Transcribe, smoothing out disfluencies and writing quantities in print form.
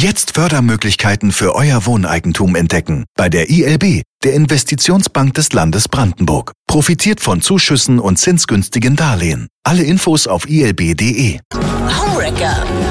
Jetzt Fördermöglichkeiten für euer Wohneigentum entdecken. Bei der ILB, der Investitionsbank des Landes Brandenburg. Profitiert von Zuschüssen und zinsgünstigen Darlehen. Alle Infos auf ilb.de. Homewrecker.